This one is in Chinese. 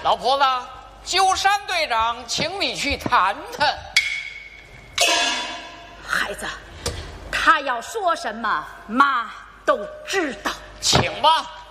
老婆子，鸠山队长请你去谈谈。 孩子，他要说什么，妈都知道。 请吧。